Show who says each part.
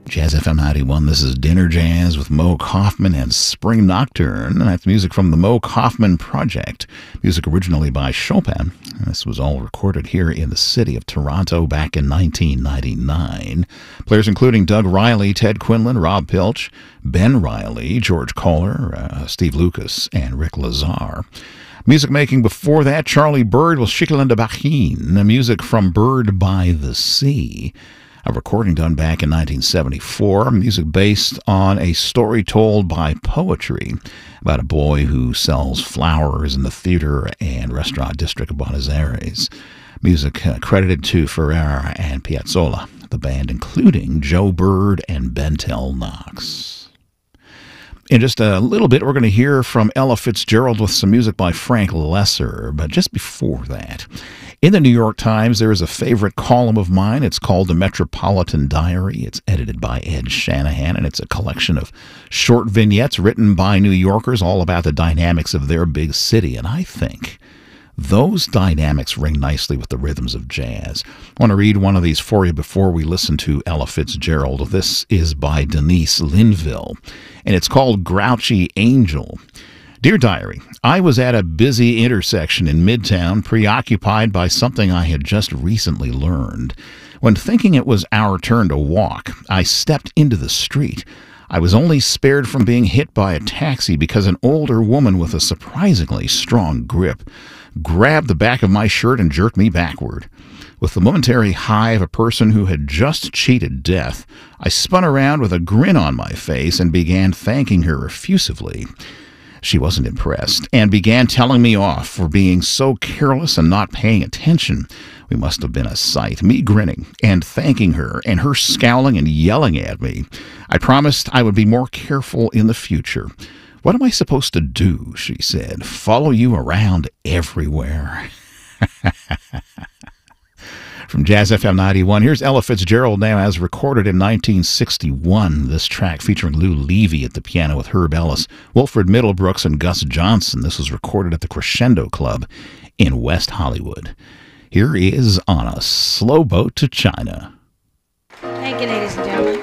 Speaker 1: Jazz FM 91, this is Dinner Jazz with Mo Kaufman and Spring Nocturne. And that's music from the Mo Kaufman Project. Music originally by Chopin. This was all recorded here in the city of Toronto back in 1999. Players including Doug Riley, Ted Quinlan, Rob Pilch, Ben Riley, George Kohler, Steve Lucas, and Rick Lazar. Music making before that, Charlie Bird with Chiquelin de Bachin. Music from Bird by the Sea. A recording done back in 1974, music based on a story told by poetry about a boy who sells flowers in the theater and restaurant district of Buenos Aires. Music credited to Ferrer and Piazzolla, the band including Joe Bird and Bentel Knox. In just a little bit, we're going to hear from Ella Fitzgerald with some music by Frank Lesser. But just before that, in the New York Times, there is a favorite column of mine. It's called The Metropolitan Diary. It's edited by Ed Shanahan, and it's a collection of short vignettes written by New Yorkers all about the dynamics of their big city. And I think those dynamics ring nicely with the rhythms of jazz. I want to read one of these for you before we listen to Ella Fitzgerald. This is by Denise Linville, and it's called Grouchy Angel. Dear Diary, I was at a busy intersection in Midtown, preoccupied by something I had just recently learned. When thinking it was our turn to walk, I stepped into the street. I was only spared from being hit by a taxi because an older woman with a surprisingly strong grip grabbed the back of my shirt and jerked me backward. With the momentary high of a person who had just cheated death, I spun around with a grin on my face and began thanking her effusively. She wasn't impressed and began telling me off for being so careless and not paying attention. We must have been a sight, me grinning and thanking her and her scowling and yelling at me. I promised I would be more careful in the future. What am I supposed to do, she said. Follow you around everywhere. From Jazz FM 91, here's Ella Fitzgerald now as recorded in 1961. This track featuring Lou Levy at the piano with Herb Ellis, Wilfred Middlebrooks, and Gus Johnson. This was recorded at the Crescendo Club in West Hollywood. Here is On a Slow Boat to China.
Speaker 2: Thank you, ladies and gentlemen.